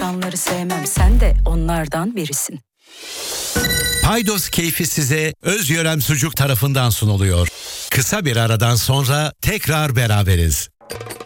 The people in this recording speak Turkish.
insanları sevmem, sen de onlardan birisin. Paydos keyfi size Özyörem Sucuk tarafından sunuluyor. Kısa bir aradan sonra tekrar beraberiz.